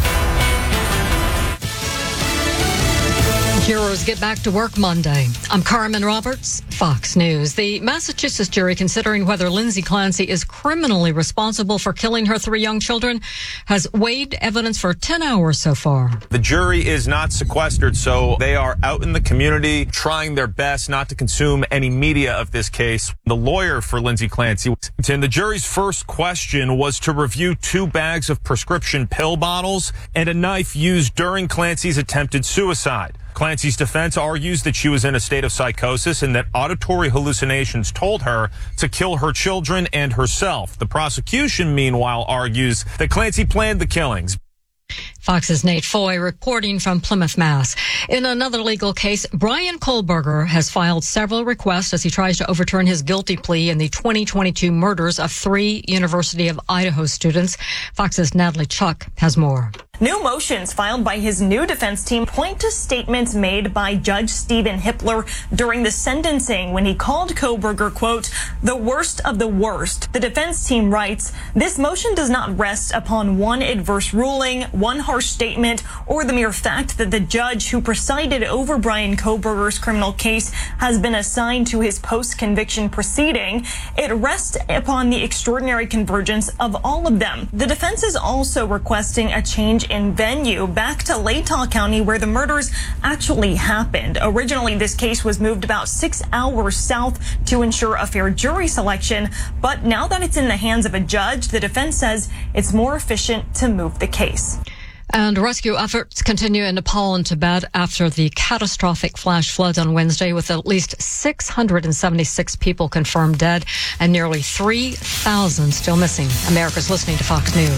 Heroes get back to work Monday. I'm Carmen Roberts, Fox News. The Massachusetts jury considering whether Lindsay Clancy is criminally responsible for killing her 3 young children has weighed evidence for 10 hours so far. The jury is not sequestered, so they are out in the community trying their best not to consume any media of this case. The lawyer for Lindsay Clancy, and the jury's first question was to review 2 bags of prescription pill bottles and a knife used during Clancy's attempted suicide. Clancy's defense argues that she was in a state of psychosis and that auditory hallucinations told her to kill her children and herself. The prosecution, meanwhile, argues that Clancy planned the killings. Fox's Nate Foy reporting from Plymouth, Mass. In another legal case, Brian Kohlberger has filed several requests as he tries to overturn his guilty plea in the 2022 murders of 3 University of Idaho students. Fox's Natalie Chuck has more. New motions filed by his new defense team point to statements made by Judge Stephen Hippler during the sentencing when he called Kohlberger, quote, the worst of the worst. The defense team writes, this motion does not rest upon one adverse ruling, one harsh statement, or the mere fact that the judge who presided over Brian Kohlberger's criminal case has been assigned to his post-conviction proceeding. It rests upon the extraordinary convergence of all of them. The defense is also requesting a change in venue back to Latah County where the murders actually happened. Originally, this case was moved about 6 hours south to ensure a fair jury selection, but now that it's in the hands of a judge, the defense says it's more efficient to move the case. And rescue efforts continue in Nepal and Tibet after the catastrophic flash floods on Wednesday, with at least 676 people confirmed dead and nearly 3,000 still missing. America's listening to Fox News.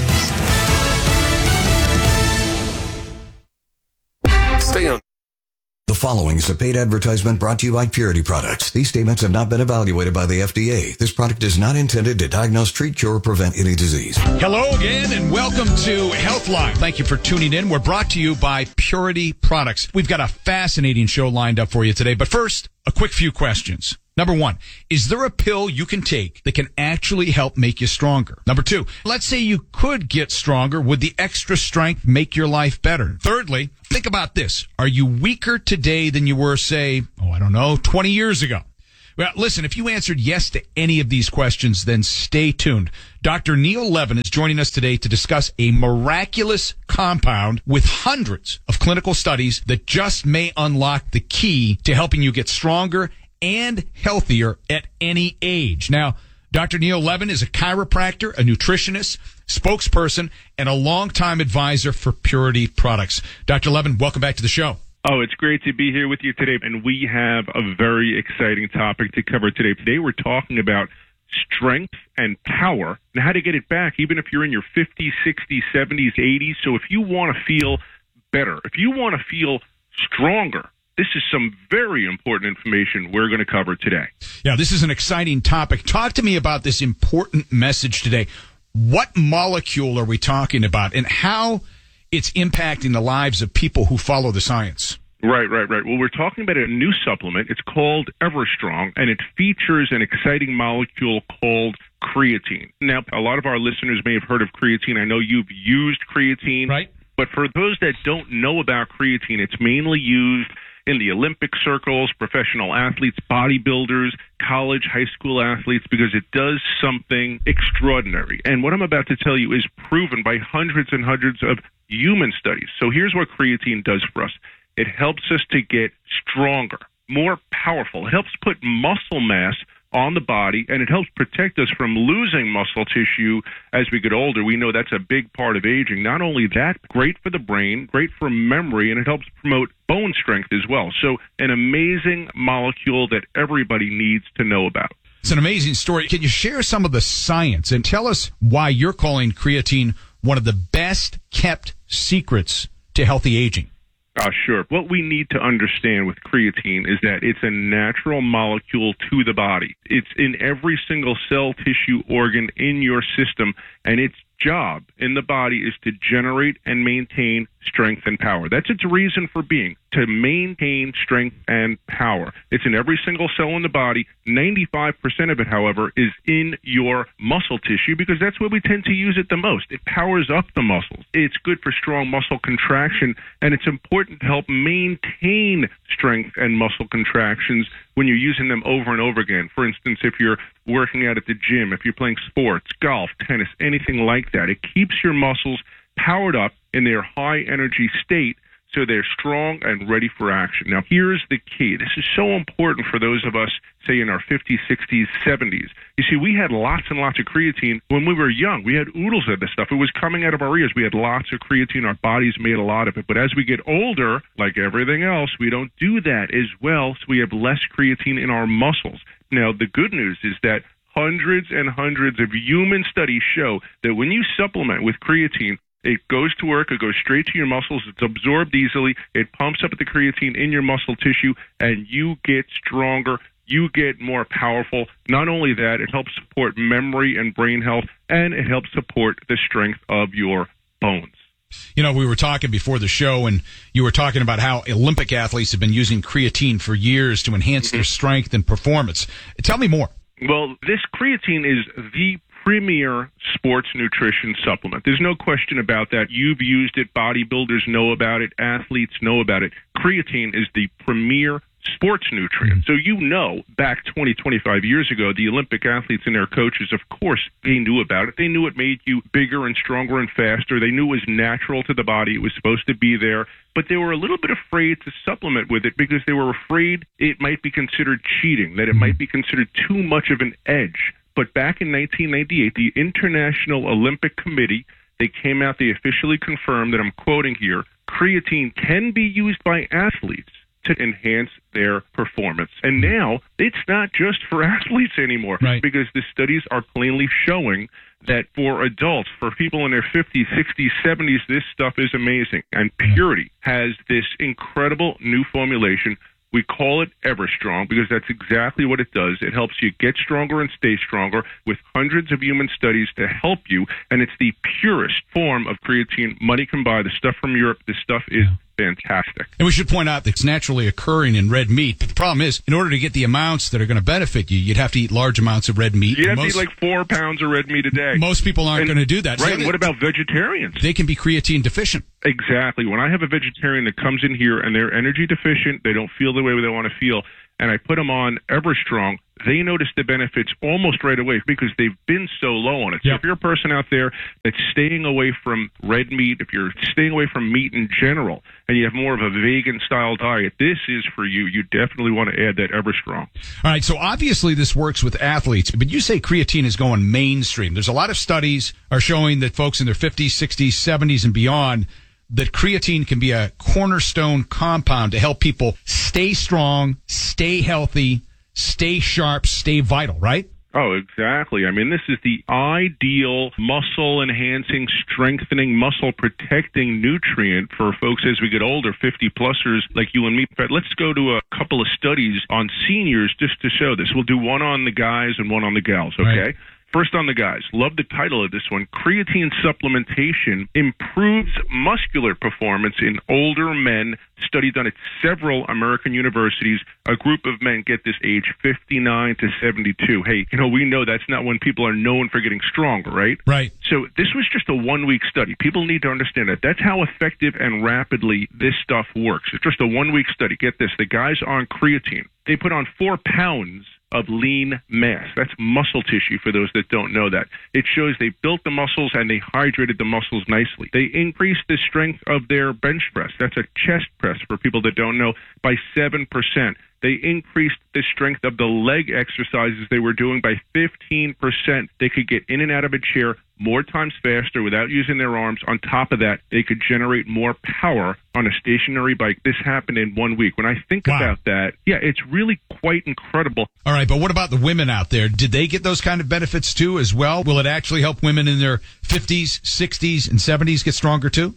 Stay on. The following is a paid advertisement brought to you by Purity Products. These statements have not been evaluated by the FDA. This product is not intended to diagnose, treat, cure, or prevent any disease. Hello again, and welcome to Healthline. Thank you for tuning in. We're brought to you by Purity Products. We've got a fascinating show lined up for you today, but first, a quick few questions. Number one, is there a pill you can take that can actually help make you stronger? Number two, let's say you could get stronger. Would the extra strength make your life better? Thirdly, think about this. Are you weaker today than you were, say, 20 years ago? Well, listen, if you answered yes to any of these questions, then stay tuned. Dr. Neil Levin is joining us today to discuss a miraculous compound with hundreds of clinical studies that just may unlock the key to helping you get stronger and healthier at any age. Now, Dr. Neil Levin is a chiropractor, a nutritionist, spokesperson, and a longtime advisor for Purity Products. Dr. Levin, welcome back to the show. Oh, it's great to be here with you today, and we have a very exciting topic to cover today. Today we're talking about strength and power and how to get it back, even if you're in your 50s, 60s, 70s, 80s. So if you want to feel better, if you want to feel stronger, this is some very important information we're going to cover today. Yeah, this is an exciting topic. Talk to me about this important message today. What molecule are we talking about, and how it's impacting the lives of people who follow the science? Right. Well, we're talking about a new supplement. It's called EverStrong, and it features an exciting molecule called creatine. Now, a lot of our listeners may have heard of creatine. I know you've used creatine. Right. But for those that don't know about creatine, it's mainly used in the Olympic circles, professional athletes, bodybuilders, college, high school athletes, because it does something extraordinary. And what I'm about to tell you is proven by hundreds and hundreds of human studies. So here's what creatine does for us. It helps us to get stronger, more powerful. It helps put muscle mass on the body, and it helps protect us from losing muscle tissue as we get older. We know that's a big part of aging. Not only that, great for the brain, great for memory, and it helps promote bone strength as well. So an amazing molecule that everybody needs to know about. It's an amazing story. Can you share some of the science and tell us why you're calling creatine one of the best kept secrets to healthy aging? Sure. What we need to understand with creatine is that it's a natural molecule to the body. It's in every single cell, tissue, organ in your system, and its job in the body is to generate and maintain strength and power. That's its reason for being, to maintain strength and power. It's in every single cell in the body. 95% of it, however, is in your muscle tissue because that's where we tend to use it the most. It powers up the muscles. It's good for strong muscle contraction, and it's important to help maintain strength and muscle contractions when you're using them over and over again. For instance, if you're working out at the gym, if you're playing sports, golf, tennis, anything like that, it keeps your muscles powered up in their high energy state so they're strong and ready for action. Now, here's the key. This is so important for those of us, say, in our 50s, 60s, 70s. You see, we had lots and lots of creatine when we were young. We had oodles of this stuff. It was coming out of our ears. We had lots of creatine. Our bodies made a lot of it. But as we get older, like everything else, we don't do that as well, so we have less creatine in our muscles. Now, the good news is that hundreds and hundreds of human studies show that when you supplement with creatine, it goes to work, it goes straight to your muscles, it's absorbed easily, it pumps up the creatine in your muscle tissue, and you get stronger, you get more powerful. Not only that, it helps support memory and brain health, and it helps support the strength of your bones. You know, we were talking before the show, and you were talking about how Olympic athletes have been using creatine for years to enhance their strength and performance. Tell me more. Well, this creatine is the premier sports nutrition supplement. There's no question about that. You've used it. Bodybuilders know about it. Athletes know about it. Creatine is the premier sports nutrient. So you know, back 20, 25 years ago, the Olympic athletes and their coaches, of course, they knew about it. They knew it made you bigger and stronger and faster. They knew it was natural to the body. It was supposed to be there. But they were a little bit afraid to supplement with it because they were afraid it might be considered cheating, that it might be considered too much of an edge. But back in 1998, the International Olympic Committee they came out, they officially confirmed that, I'm quoting here, creatine can be used by athletes to enhance their performance. And now it's not just for athletes anymore, because the studies are plainly showing that for adults, for people in their 50s, 60s, 70s, this stuff is amazing. And Purity has this incredible new formulation. We call it EverStrong because that's exactly what it does. It helps you get stronger and stay stronger with hundreds of human studies to help you, and it's the purest form of creatine money can buy. The stuff from Europe, this stuff is fantastic. And we should point out that it's naturally occurring in red meat. But the problem is, in order to get the amounts that are going to benefit you, you'd have to eat large amounts of red meat. You'd have to eat like 4 pounds of red meat a day. Most people aren't going to do that. Right, So and what about vegetarians? They can be creatine deficient. Exactly. When I have a vegetarian that comes in here and they're energy deficient, they don't feel the way they want to feel, and I put them on EverStrong, they notice the benefits almost right away because they've been so low on it. So if you're a person out there that's staying away from red meat, if you're staying away from meat in general, and you have more of a vegan-style diet, this is for you. You definitely want to add that EverStrong. All right, so obviously this works with athletes, but you say creatine is going mainstream. There's a lot of studies are showing that folks in their 50s, 60s, 70s, and beyond, that creatine can be a cornerstone compound to help people stay strong, stay healthy, stay sharp, stay vital, right? Oh, exactly. I mean, this is the ideal muscle-enhancing, strengthening, muscle-protecting nutrient for folks as we get older, 50-plussers like you and me. But let's go to a couple of studies on seniors just to show this. We'll do one on the guys and one on the gals, okay? Right. First on the guys. Love the title of this one. Creatine supplementation improves muscular performance in older men. Study done at several American universities. A group of men, get this, age 59 to 72. Hey, we know that's not when people are known for getting stronger, right? Right. So this was just a 1-week study. People need to understand that. That's how effective and rapidly this stuff works. It's just a 1-week study. Get this. The guys on creatine, they put on 4 pounds of lean mass. That's muscle tissue for those that don't know that. It shows they built the muscles and they hydrated the muscles nicely. They increased the strength of their bench press. That's a chest press for people that don't know, by 7%. They increased the strength of the leg exercises they were doing by 15%. They could get in and out of a chair more times faster without using their arms. On top of that, they could generate more power on a stationary bike. This happened in 1 week. When I think about that, yeah, it's really quite incredible. All right, but what about the women out there? Did they get those kind of benefits too as well? Will it actually help women in their 50s, 60s, and 70s get stronger too?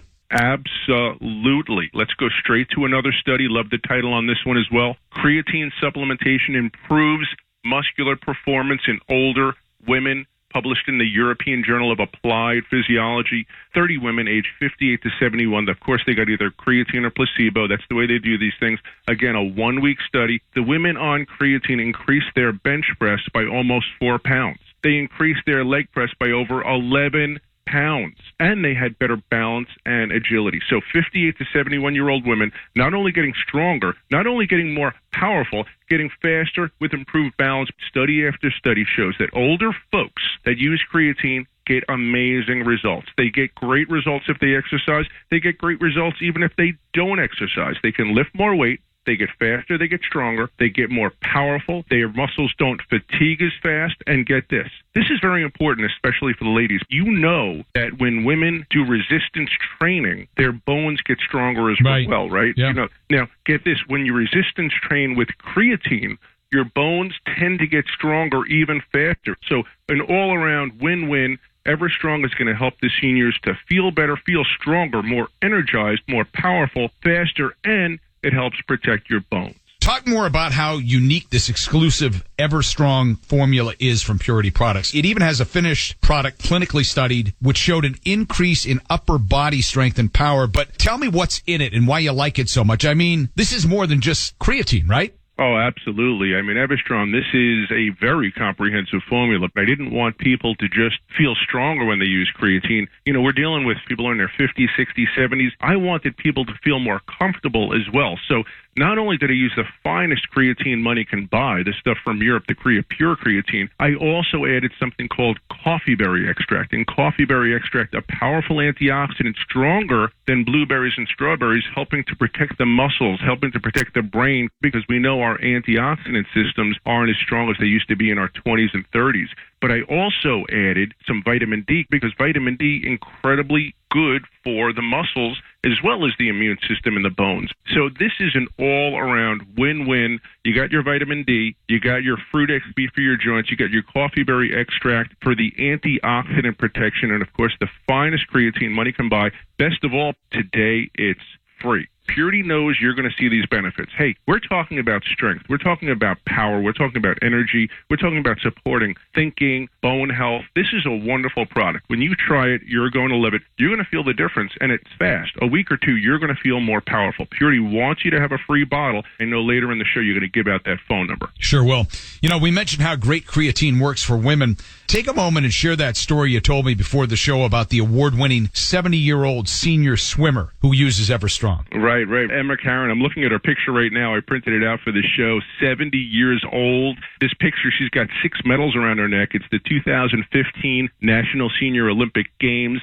Absolutely. Let's go straight to another study. Love the title on this one as well. Creatine supplementation improves muscular performance in older women, published in the European Journal of Applied Physiology. 30 women aged 58 to 71. Of course, they got either creatine or placebo. That's the way they do these things. Again, a 1-week study. The women on creatine increased their bench press by almost 4 pounds. They increased their leg press by over 11 pounds, and they had better balance and agility. So 58 to 71-year-old women not only getting stronger, not only getting more powerful, getting faster with improved balance. Study after study shows that older folks that use creatine get amazing results. They get great results if they exercise. They get great results even if they don't exercise. They can lift more weight. They get faster, they get stronger, they get more powerful, their muscles don't fatigue as fast, and get this. This is very important, especially for the ladies. You know that when women do resistance training, their bones get stronger as well, right? Yeah. Now, get this. When you resistance train with creatine, your bones tend to get stronger even faster. So an all-around win-win. EverStrong is going to help the seniors to feel better, feel stronger, more energized, more powerful, faster, and it helps protect your bones. Talk more about how unique this exclusive EverStrong formula is from Purity Products. It even has a finished product clinically studied, which showed an increase in upper body strength and power. But tell me what's in it and why you like it so much. I mean, this is more than just creatine, right? Oh, absolutely. I mean, EverStrong, this is a very comprehensive formula. I didn't want people to just feel stronger when they use creatine. We're dealing with people in their 50s, 60s, 70s. I wanted people to feel more comfortable as well. So not only did I use the finest creatine money can buy, the stuff from Europe, the Pure Creatine, I also added something called coffee berry extract. In coffee berry extract, a powerful antioxidant, stronger than blueberries and strawberries, helping to protect the muscles, helping to protect the brain, because we know our antioxidant systems aren't as strong as they used to be in our 20s and 30s. But I also added some vitamin D because vitamin D incredibly good for the muscles as well as the immune system and the bones. So this is an all-around win-win. You got your vitamin D, you got your fruit XP for your joints, you got your coffee berry extract for the antioxidant protection, and of course the finest creatine money can buy. Best of all, today it's free. Purity knows you're going to see these benefits. Hey, we're talking about strength. We're talking about power. We're talking about energy. We're talking about supporting thinking, bone health. This is a wonderful product. When you try it, you're going to live it. You're going to feel the difference, and it's fast. A week or two, you're going to feel more powerful. Purity wants you to have a free bottle. I know later in the show you're going to give out that phone number. Sure will. You know, we mentioned how great creatine works for women. Take a moment and share that story you told me before the show about the award-winning 70-year-old senior swimmer who uses EverStrong. Right. Emma Karen, I'm looking at her picture right now. I printed it out for the show. 70 years old. This picture, she's got 6 medals around her neck. It's the 2015 National Senior Olympic Games.